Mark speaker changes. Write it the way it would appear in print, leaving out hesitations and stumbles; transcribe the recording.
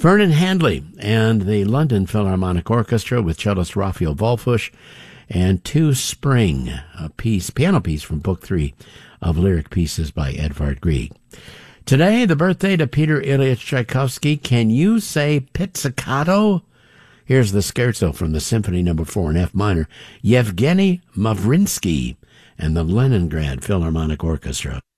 Speaker 1: Vernon Handley and the London Philharmonic Orchestra with cellist Raphael Volfusch, and To Spring, a piano piece from Book 3 of Lyric Pieces by Edvard Grieg. Today, the birthday to Peter Ilyich Tchaikovsky. Can you say pizzicato? Here's the scherzo from the Symphony No. 4 in F minor, Yevgeny Mavrinsky and the Leningrad Philharmonic Orchestra.